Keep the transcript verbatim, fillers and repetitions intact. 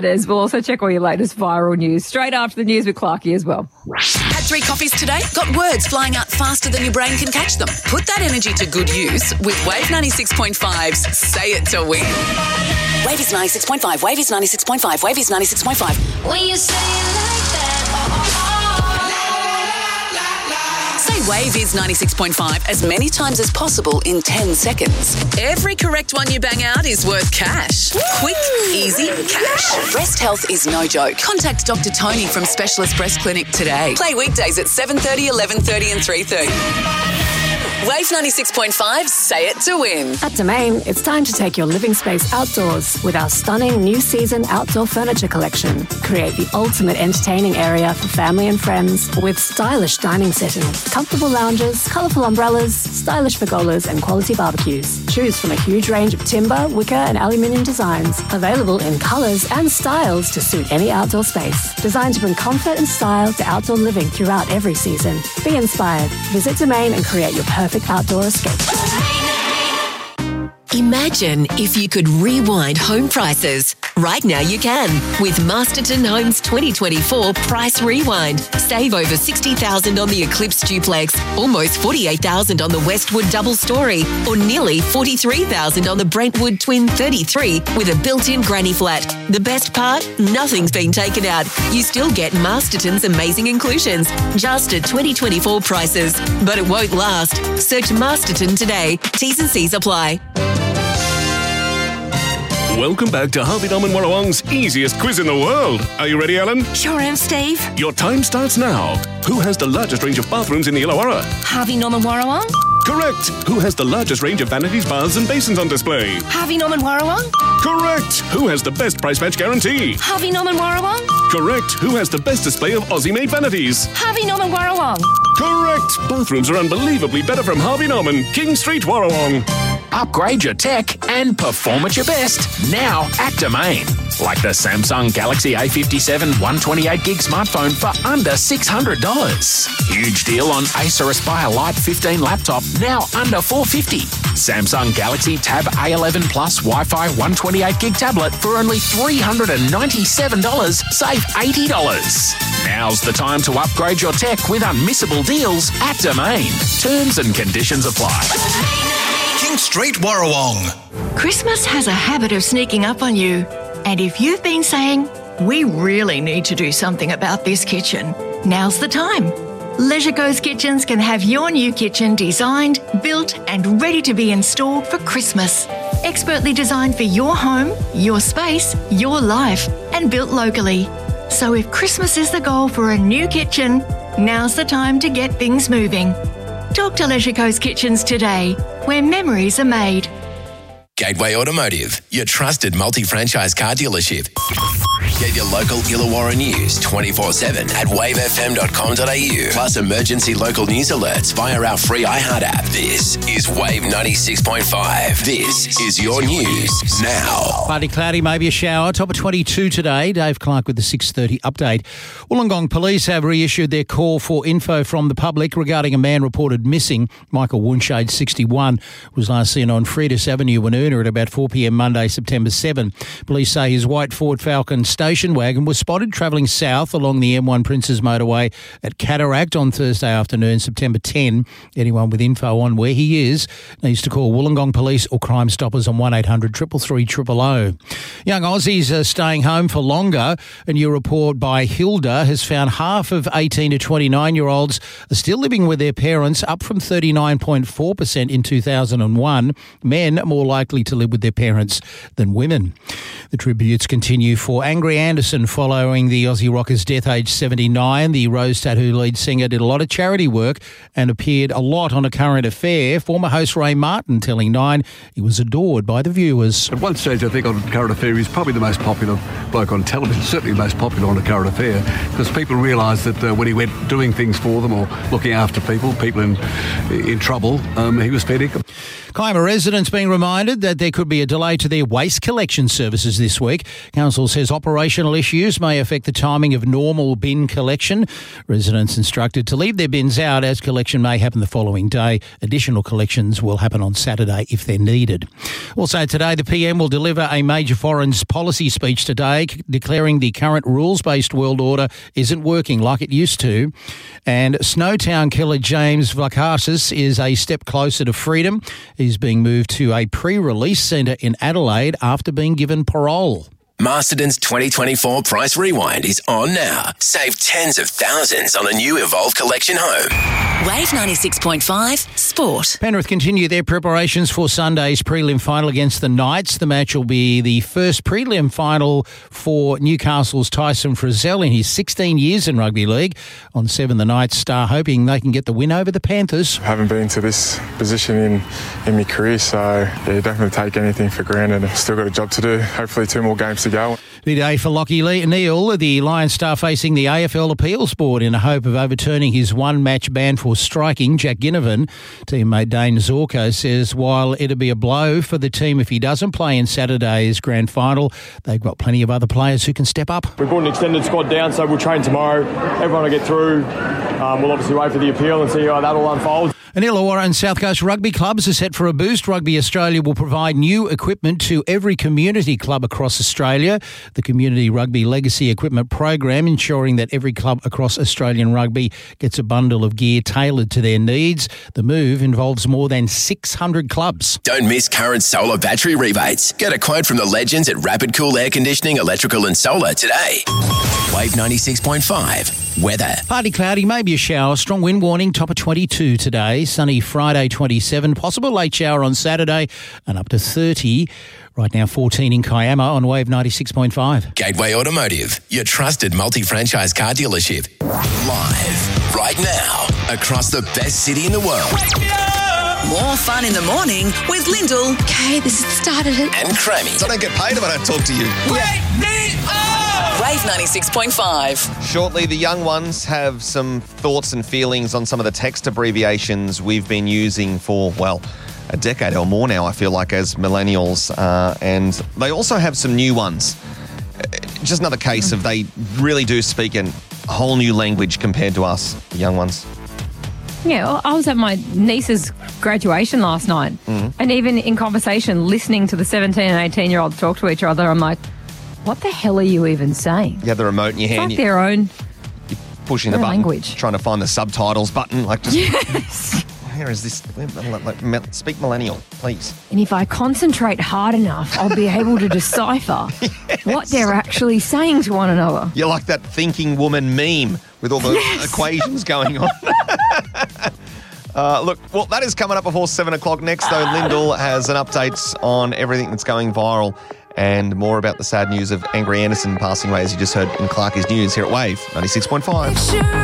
We'll also check all your latest viral news straight after the news with Clarkie as well. Had three coffees today? Got words flying out faster than your brain can catch them? Put that energy to good use with Wave ninety-six point five's Say It to Win. Wave is ninety-six point five. Wave is ninety-six point five. Wave is ninety-six point five. When you say it like that, Say Wave is ninety-six point five as many times as possible in ten seconds. Every correct one you bang out is worth cash. Quick, easy cash. Breast health is no joke. Contact Doctor Tony from Specialist Breast Clinic today. Play weekdays at seven thirty, eleven thirty and three thirty. Wave ninety-six point five, Say It to Win. At Domain, it's time to take your living space outdoors with our stunning new season outdoor furniture collection. Create the ultimate entertaining area for family and friends with stylish dining settings, comfortable lounges, colourful umbrellas, stylish pergolas and quality barbecues. Choose from a huge range of timber, wicker and aluminium designs, available in colours and styles to suit any outdoor space. Designed to bring comfort and style to outdoor living throughout every season. Be inspired. Visit Domain and create your perfect outdoor escape. Imagine if you could rewind home prices. Right now you can with Masterton Homes twenty twenty-four Price Rewind. Save over sixty thousand dollars on the Eclipse Duplex, almost forty-eight thousand dollars on the Westwood Double Story, or nearly forty-three thousand dollars on the Brentwood Twin thirty-three with a built-in granny flat. The best part? Nothing's been taken out. You still get Masterton's amazing inclusions, just at twenty twenty-four prices. But it won't last. Search Masterton today. T's and C's apply. Welcome back to Harvey Norman Warrawong's easiest quiz in the world. Are you ready, Alan? Sure am, Steve. Your time starts now. Who has the largest range of bathrooms in the Illawarra? Harvey Norman Warrawong. Correct. Who has the largest range of vanities, baths and basins on display? Harvey Norman Warrawong. Correct. Who has the best price match guarantee? Harvey Norman Warrawong. Correct. Who has the best display of Aussie-made vanities? Harvey Norman Warrawong. Correct. Bathrooms are unbelievably better from Harvey Norman, King Street, Warrawong. Upgrade your tech and perform at your best now at Domain. Like the Samsung Galaxy A fifty-seven one twenty-eight gig smartphone for under six hundred dollars. Huge deal on Acer Aspire Lite fifteen laptop, now under four hundred fifty dollars. Samsung Galaxy Tab A eleven Plus Wi-Fi one twenty-eight gig tablet for only three hundred ninety-seven dollars, save eighty dollars. Now's the time to upgrade your tech with unmissable deals at Domain. Terms and conditions apply. King Street, Warrawong. Christmas has a habit of sneaking up on you. And if you've been saying, we really need to do something about this kitchen, now's the time. Leisure Coast Kitchens can have your new kitchen designed, built and ready to be installed for Christmas. Expertly designed for your home, your space, your life and built locally. So if Christmas is the goal for a new kitchen, now's the time to get things moving. Talk to Leisure Coast Kitchens today, where memories are made. Gateway Automotive, your trusted multi-franchise car dealership. Get your local Illawarra news twenty-four seven at wave f m dot com dot a u. Plus emergency local news alerts via our free iHeart app. This is Wave ninety-six point five. This is your news now. Partly cloudy, maybe a shower. Top of twenty-two today. Dave Clark with the six thirty update. Wollongong police have reissued their call for info from the public regarding a man reported missing. Michael Woonshade, sixty-one, was last seen on Freitas Avenue, Woonona at about four p m Monday, September seventh. Police say his white Ford Falcon station wagon was spotted travelling south along the M one Princes motorway at Cataract on Thursday afternoon, September tenth. Anyone with info on where he is needs to call Wollongong Police or Crime Stoppers on one eight hundred three three three zero zero. Young Aussies are staying home for longer. A new report by Hilda has found half of eighteen to twenty-nine-year-olds are still living with their parents, up from thirty-nine point four percent in two thousand one. Men are more likely to live with their parents than women. The tributes continue for Angry Anderson following the Aussie rocker's death, aged seventy-nine. The Rose Tattoo lead singer did a lot of charity work and appeared a lot on A Current Affair. Former host Ray Martin telling Nine he was adored by the viewers. At one stage, I think on Current Affair, he's probably the most popular bloke on television, certainly the most popular on A Current Affair, because people realised that uh, when he went doing things for them or looking after people, people in in trouble, um, he was fair dinkum. Kiama residents being reminded that there could be a delay to their waste collection services this week. Council says operational issues may affect the timing of normal bin collection. Residents instructed to leave their bins out as collection may happen the following day. Additional collections will happen on Saturday if they're needed. Also today, the P M will deliver a major foreign policy speech today declaring the current rules-based world order isn't working like it used to. And Snowtown killer James Vlakakis is a step closer to freedom. He's being moved to a pre-release centre in Adelaide after being given parole. Masterton's twenty twenty-four Price Rewind is on now. Save tens of thousands on a new Evolve Collection home. Wave ninety-six point five Sport. Penrith continue their preparations for Sunday's prelim final against the Knights. The match will be the first prelim final for Newcastle's Tyson Frizzell in his sixteen years in rugby league. On seven, the Knights star hoping they can get the win over the Panthers. I haven't been to this position in, in my career, so yeah, you definitely take anything for granted. I've still got a job to do. Hopefully two more games to go. Big day for Lockie Neal, the Lions star facing the A F L Appeals Board in a hope of overturning his one-match ban for striking Jack Ginnivan. Teammate Dane Zorko says while it'd be a blow for the team if he doesn't play in Saturday's grand final, they've got plenty of other players who can step up. We brought an extended squad down, so we'll train tomorrow. Everyone will get through. Um, we'll obviously wait for the appeal and see how that all unfolds. And Illawarra and South Coast rugby clubs are set for a boost. Rugby Australia will provide new equipment to every community club across Australia. The Community Rugby Legacy Equipment Program ensuring that every club across Australian rugby gets a bundle of gear tailored to their needs. The move involves more than six hundred clubs. Don't miss current solar battery rebates. Get a quote from the legends at Rapid Cool Air Conditioning, Electrical and Solar today. Wave ninety-six point five. Weather. Partly cloudy, maybe a shower. Strong wind warning, top of twenty-two today. Sunny Friday, twenty-seven. Possible late shower on Saturday and up to thirty. Right now, fourteen in Kiama on Wave ninety-six point five. Gateway Automotive, your trusted multi-franchise car dealership. Live right now across the best city in the world. More fun in the morning with Lyndall. Okay, this has started it. And Crammy. I don't get paid if I don't talk to you. Wave ninety-six point five. Shortly, the young ones have some thoughts and feelings on some of the text abbreviations we've been using for, well, a decade or more now, I feel like, as millennials. Uh, and they also have some new ones. Just another case of they really do speak a whole new language compared to us, the young ones. Yeah, well, I was at my niece's graduation last night, mm. and even in conversation, listening to the seventeen and eighteen-year-olds talk to each other, I'm like, what the hell are you even saying? You have the remote in your it's hand. Like their own You're pushing the button, language. Trying to find the subtitles button. Like, just, yes. Where is this? Like, speak millennial, please. And if I concentrate hard enough, I'll be able to decipher yes. what they're actually saying to one another. You're like that thinking woman meme with all the yes. equations going on. Uh, look, well, that is coming up before seven o'clock. Next, though, Lyndall has an update on everything that's going viral and more about the sad news of Angry Anderson passing away, as you just heard in Clarkie's News here at Wave ninety-six point five.